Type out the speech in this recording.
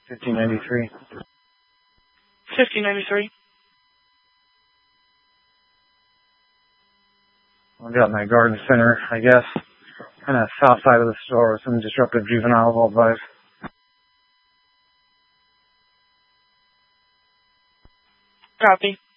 1593. 1593. I've got my garden center, I guess, kind of south side of the store with some disruptive juveniles all advised. Copy.